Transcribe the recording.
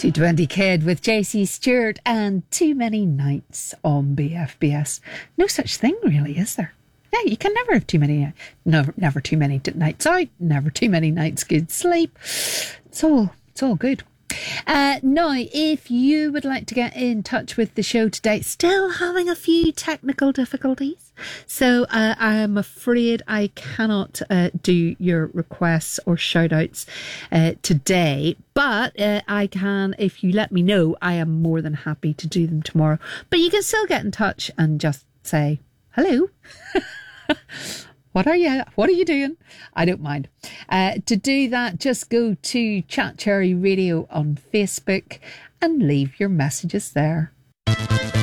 220 Kid with JC Stewart and Too Many Nights on BFBS. No such thing really, is there? Yeah, you can never have too many, never too many nights out, never too many nights good sleep. It's all good. Now, if you would like to get in touch with the show today, still having a few technical difficulties. So I am afraid I cannot do your requests or shout outs today, but I can, if you let me know, I am more than happy to do them tomorrow. But you can still get in touch and just say, hello. What are you doing? I don't mind. To do that, just go to Chat Cherry Radio on Facebook and leave your messages there.